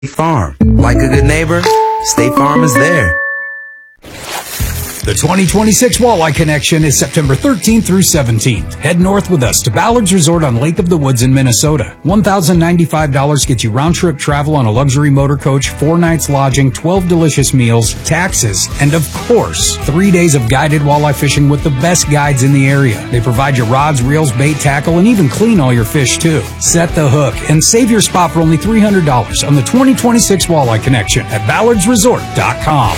Farm. Like a good neighbor, State Farm is there. The 2026 Walleye Connection is September 13th through 17th. Head north with us to Ballard's Resort on Lake of the Woods in Minnesota. $1,095 gets you round-trip travel on a luxury motor coach, 4 nights lodging, 12 delicious meals, taxes, and of course, 3 days of guided walleye fishing with the best guides in the area. They provide you rods, reels, bait, tackle, and even clean all your fish too. Set the hook and save your spot for only $300 on the 2026 Walleye Connection at ballardsresort.com.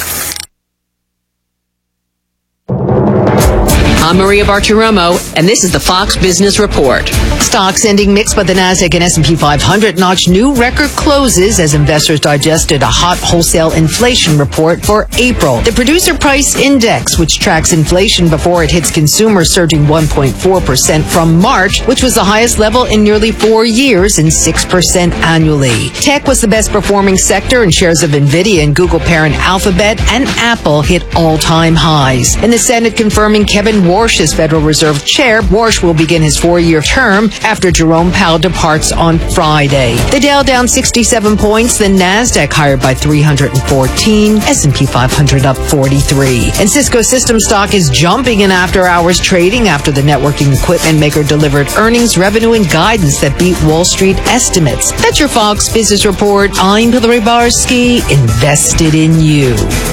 I'm Maria Bartiromo, and this is the Fox Business Report. Stocks ending mixed, but the Nasdaq and S&P 500 notched new record closes as investors digested a hot wholesale inflation report for April. The Producer Price Index, which tracks inflation before it hits consumers, surging 1.4% from March, which was the highest level in nearly 4 years, and 6% annually. Tech was the best performing sector, and shares of NVIDIA and Google parent Alphabet and Apple hit all-time highs. In the Senate confirming Kevin Warsh as Federal Reserve Chair, Warsh will begin his 4-year term after Jerome Powell departs on Friday. The Dow down 67 points, the NASDAQ higher by 314, S&P 500 up 43. And Cisco Systems stock is jumping in after-hours trading after the networking equipment maker delivered earnings, revenue, and guidance that beat Wall Street estimates. That's your Fox Business Report. I'm Hillary Barsky, invested in you.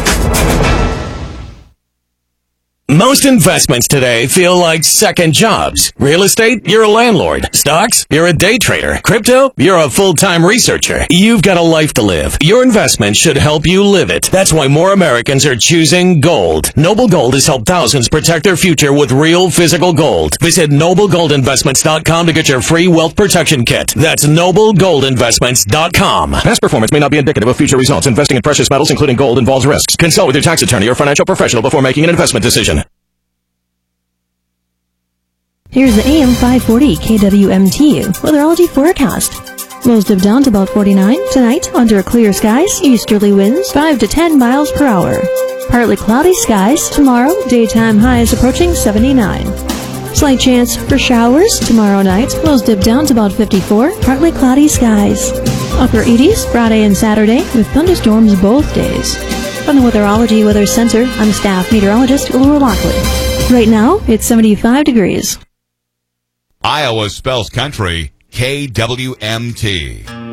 Most investments today feel like second jobs. Real estate, you're a landlord. Stocks, you're a day trader. Crypto, you're a full-time researcher. You've got a life to live. Your investment should help you live it. That's why more Americans are choosing gold. Noble Gold has helped thousands protect their future with real physical gold. Visit NobleGoldInvestments.com to get your free wealth protection kit. That's NobleGoldInvestments.com. Past performance may not be indicative of future results. Investing in precious metals, including gold, involves risks. Consult with your tax attorney or financial professional before making an investment decision. Here's the AM 540 KWMT weatherology forecast. Lows dip down to about 49. Tonight, under clear skies, easterly winds 5 to 10 miles per hour. Partly cloudy skies. Tomorrow, daytime highs approaching 79. Slight chance for showers tomorrow night. Lows dip down to about 54. Partly cloudy skies. Upper 80s Friday and Saturday with thunderstorms both days. From the Weatherology Weather Center, I'm staff meteorologist Laura Lockley. Right now, it's 75 degrees. Iowa spells country, KWMT.